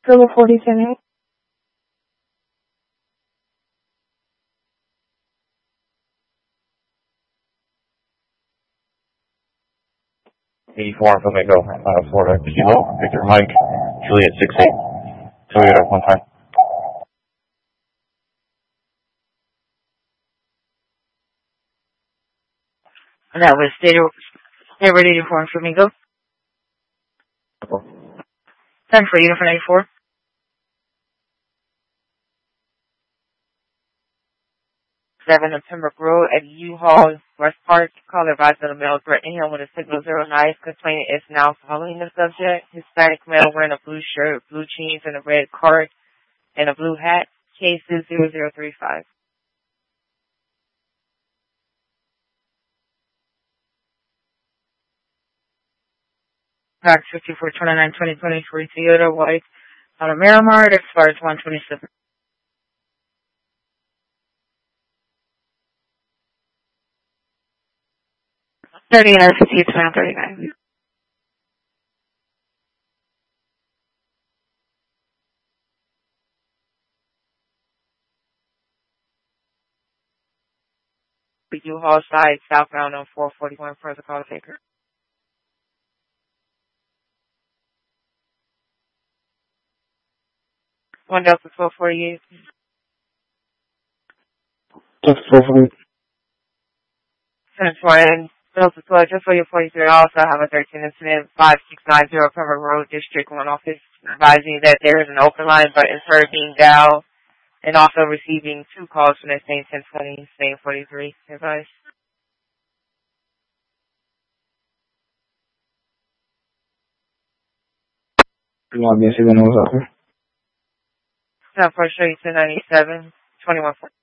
Kilo 47. 84 Flamingo, Florida, Kilo, Victor Mike, Juliet 68, Toyota 1 time. And that was State Road 84 in Flamingo. 10 for Uniform 94. 7 on Pembroke Road at U-Haul, West Park. Caller advised that a male threatening him with a signal 09. Complainant is now following the subject. Hispanic male wearing a blue shirt, blue jeans, and a red card, and a blue hat. Case is 0035. Fax 5429-2023 Toyota White out of Miramar. It expires 127. $39.50-$39. The U-Haul side, southbound on 441 for the call taker. 1 Delta 1248. Delta 1248. Center 4 Delta 12, just for your 43. I also have a 13 incident, 5690 Pembroke Road, District 1 office, advising that there is an open line, but instead of being dialed, and also receiving 2 calls from that same 1020, same 43. Advice. You want me to see the nose out there? South First Street 297, 2140.